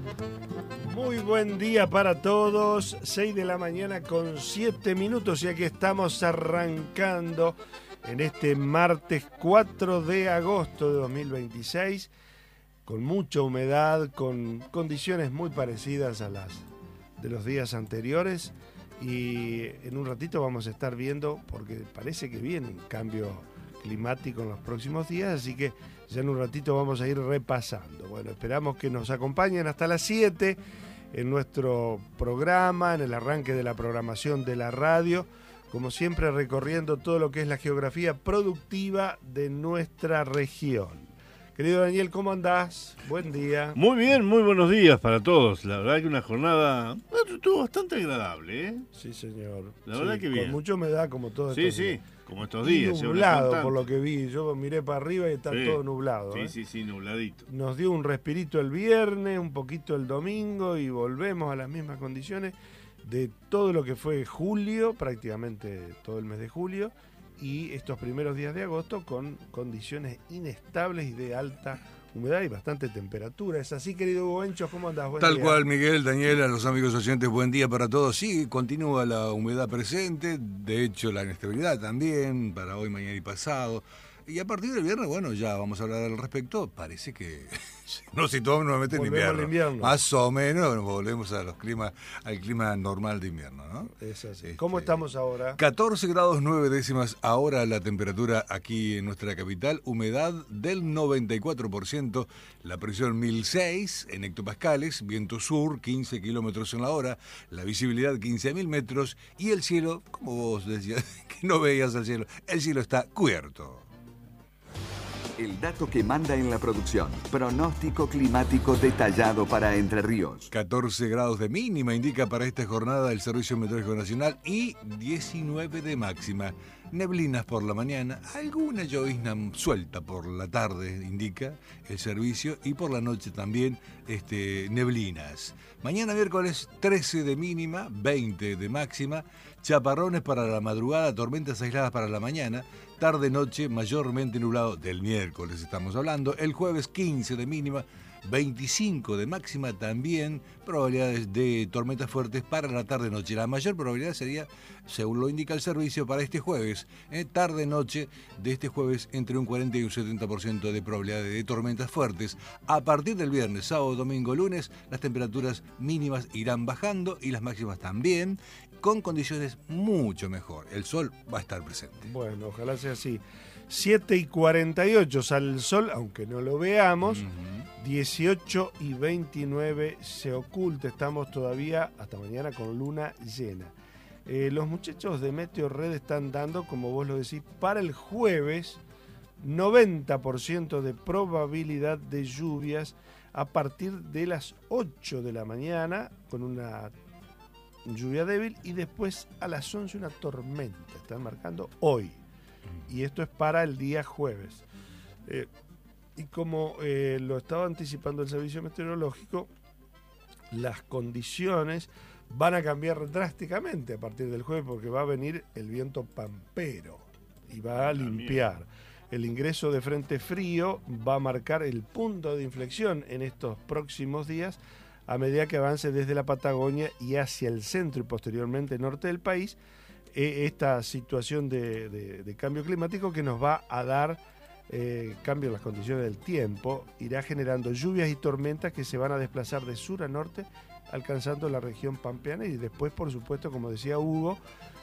Muy buen día para todos, 6 de la mañana con 7 minutos, ya que estamos arrancando en este martes 4 de agosto de 2026, con mucha humedad, con condiciones muy parecidas a las de los días anteriores, y en un ratito vamos a estar viendo, porque parece que viene un cambio climático en los próximos días, así que ya en un ratito vamos a ir repasando. Bueno, esperamos que nos acompañen hasta las 7 en nuestro programa, en el arranque de la programación de la radio, como siempre recorriendo todo lo que es la geografía productiva de nuestra región. Querido Daniel, ¿cómo andás? Buen día. Muy bien, muy buenos días para todos. La verdad que una jornada estuvo bastante agradable, ¿eh? Sí, señor. La verdad que bien. Con mucha humedad, como todo Sí, estos días. como estos días. Y nublado, por lo que vi. Yo miré para arriba y está todo nublado. Sí, nubladito. Nos dio un respirito el viernes, un poquito el domingo y volvemos a las mismas condiciones de todo lo que fue julio, prácticamente todo el mes de julio, y estos primeros días de agosto con condiciones inestables y de alta humedad y bastante temperatura. ¿Es así, querido Hugo Enchos? ¿Cómo andás? Buen Tal día. cual, Miguel, Daniel, a los amigos oyentes, buen día para todos. Sí, continúa la humedad presente, de hecho la inestabilidad también, para hoy, mañana y pasado. Y a partir del viernes, bueno, ya vamos a hablar al respecto. Parece que nos situamos nuevamente en invierno. Más o menos volvemos a al clima normal de invierno, ¿no? Es así. ¿Cómo estamos ahora? 14 grados 9 décimas ahora la temperatura aquí en nuestra capital, humedad del 94%, la presión 1006 en hectopascales, viento sur 15 kilómetros en la hora, la visibilidad 15.000 metros y el cielo, como vos decías, que no veías el cielo está cubierto. El dato que manda en la producción. Pronóstico climático detallado para Entre Ríos. 14 grados de mínima indica para esta jornada el Servicio Meteorológico Nacional y 19 de máxima. Neblinas por la mañana, alguna llovizna suelta por la tarde, indica el servicio, y por la noche también neblinas. Mañana miércoles 13 de mínima, 20 de máxima, chaparrones para la madrugada, tormentas aisladas para la mañana, tarde-noche mayormente nublado del miércoles estamos hablando, el jueves 15 de mínima, 25 de máxima también, probabilidades de tormentas fuertes para la tarde-noche. La mayor probabilidad sería, según lo indica el servicio, para este jueves, tarde-noche de este jueves, entre un 40 y un 70% de probabilidades de tormentas fuertes. A partir del viernes, sábado, domingo, lunes, las temperaturas mínimas irán bajando y las máximas también, con condiciones mucho mejor. El sol va a estar presente. Bueno, ojalá sea así. 7:48 sale el sol, aunque no lo veamos. 18 y 29 se oculta. Estamos todavía hasta mañana con luna llena. Los muchachos de Meteo Red están dando, como vos lo decís, para el jueves 90% de probabilidad de lluvias a partir de las 8 de la mañana, con una lluvia débil, y después a las 11 una tormenta. Están marcando hoy. Y esto es para el día jueves. Y como lo estaba anticipando el servicio meteorológico, las condiciones van a cambiar drásticamente a partir del jueves, porque va a venir el viento pampero y va a limpiar. El ingreso de frente frío va a marcar el punto de inflexión en estos próximos días, a medida que avance desde la Patagonia y hacia el centro y posteriormente norte del país. Esta situación de cambio climático que nos va a dar cambio en las condiciones del tiempo, irá generando lluvias y tormentas que se van a desplazar de sur a norte, alcanzando la región pampeana, y después, por supuesto, como decía Hugo,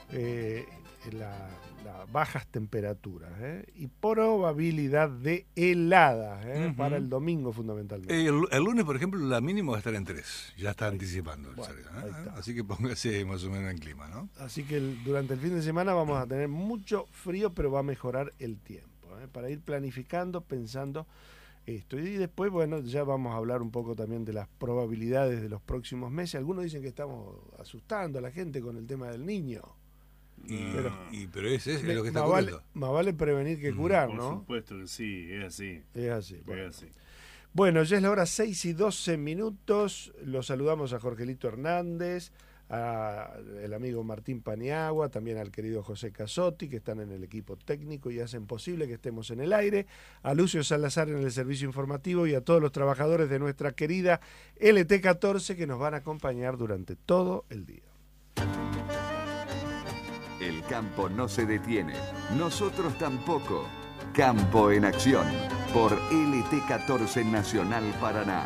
las bajas temperaturas y probabilidad de heladas para el domingo fundamentalmente. El lunes, por ejemplo, la mínima va a estar en 3, ya está anticipando. Bueno, así que póngase más o menos en clima, ¿no? Así que durante el fin de semana vamos a tener mucho frío, pero va a mejorar el tiempo, para ir planificando, pensando esto. Y después, bueno, ya vamos a hablar un poco también de las probabilidades de los próximos meses. Algunos dicen que estamos asustando a la gente con el tema del niño. Pero es lo que está ocurriendo. Más vale prevenir que curar, ¿no? Por supuesto que sí, es así. Es así. Bueno. Es así. Bueno, ya es la hora 6:12. Los saludamos a Jorgelito Hernández, al amigo Martín Paniagua, también al querido José Casotti, que están en el equipo técnico y hacen posible que estemos en el aire, a Lucio Salazar en el servicio informativo y a todos los trabajadores de nuestra querida LT14 que nos van a acompañar durante todo el día. El campo no se detiene, nosotros tampoco. Campo en Acción, por LT14 Nacional Paraná.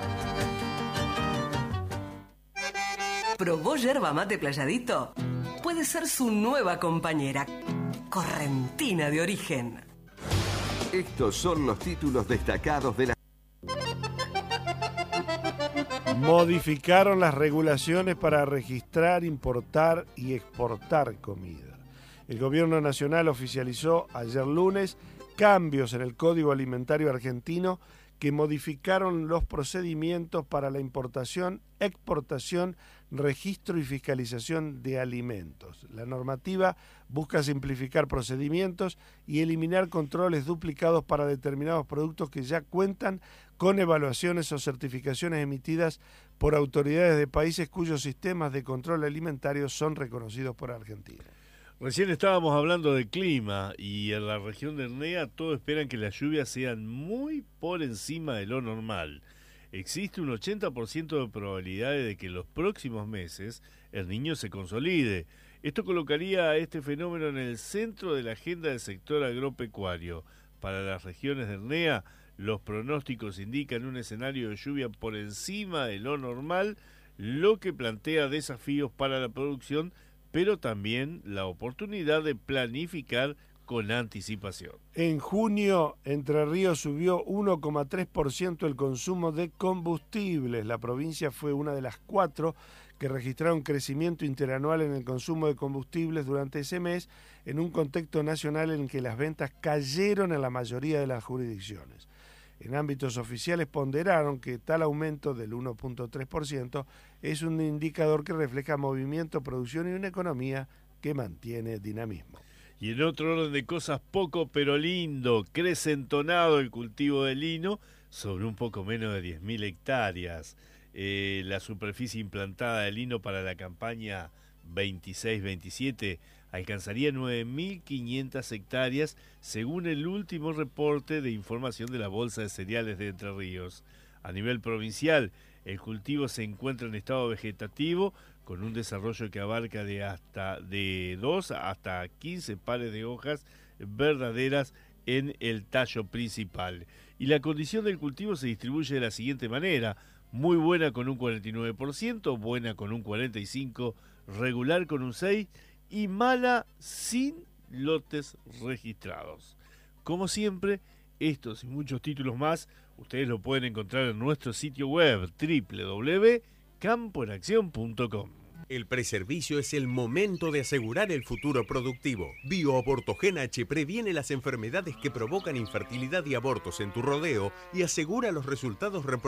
¿Probó yerba mate Playadito? Puede ser su nueva compañera, correntina de origen. Estos son los títulos destacados de la... Modificaron las regulaciones para registrar, importar y exportar comida. El Gobierno Nacional oficializó ayer lunes cambios en el Código Alimentario Argentino que modificaron los procedimientos para la importación, exportación, registro y fiscalización de alimentos. La normativa busca simplificar procedimientos y eliminar controles duplicados para determinados productos que ya cuentan con evaluaciones o certificaciones emitidas por autoridades de países cuyos sistemas de control alimentario son reconocidos por Argentina. Recién estábamos hablando de clima y en la región de Hernea todos esperan que las lluvias sean muy por encima de lo normal. Existe un 80% de probabilidades de que en los próximos meses el Niño se consolide. Esto colocaría a este fenómeno en el centro de la agenda del sector agropecuario. Para las regiones de Hernea, los pronósticos indican un escenario de lluvia por encima de lo normal, lo que plantea desafíos para la producción, pero también la oportunidad de planificar con anticipación. En junio, Entre Ríos subió 1,3% el consumo de combustibles. La provincia fue una de las 4 que registraron crecimiento interanual en el consumo de combustibles durante ese mes, en un contexto nacional en que las ventas cayeron en la mayoría de las jurisdicciones. En ámbitos oficiales ponderaron que tal aumento del 1,3% es un indicador que refleja movimiento, producción y una economía que mantiene dinamismo. Y en otro orden de cosas, poco pero lindo, crece entonado el cultivo de lino sobre un poco menos de 10.000 hectáreas. La superficie implantada de lino para la campaña 26-27 alcanzaría 9.500 hectáreas, según el último reporte de información de la Bolsa de Cereales de Entre Ríos. A nivel provincial, el cultivo se encuentra en estado vegetativo, con un desarrollo que abarca de 2 hasta 15 pares de hojas verdaderas en el tallo principal. Y la condición del cultivo se distribuye de la siguiente manera: muy buena con un 49%, buena con un 45%, regular con un 6% y mala sin lotes registrados. Como siempre, estos y muchos títulos más ustedes lo pueden encontrar en nuestro sitio web www.campoenaccion.com. El preservicio es el momento de asegurar el futuro productivo. BioAbortogen H previene las enfermedades que provocan infertilidad y abortos en tu rodeo y asegura los resultados reproductivos